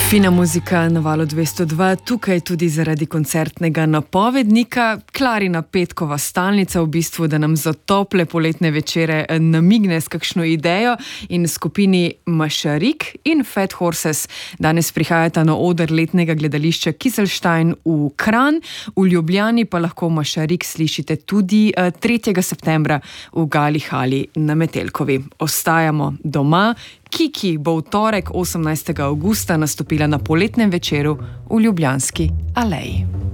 Fina muzika na Valu 202, tukaj tudi zaradi koncertnega napovednika. Klarina Petkova stalnica, v bistvu, da nam za tople poletne večere namigne s kakšno idejo, in skupini Mašarik in Fat Horses danes prihajata na oder letnega gledališča Kizlstein v Kranj. V Ljubljani pa lahko Mašarik slišite tudi 3. septembra v Gali hali na Metelkovi. Ostajamo doma. Kiki bo v torek 18. avgusta nastopila na poletnem večeru v Ljubljanski aleji.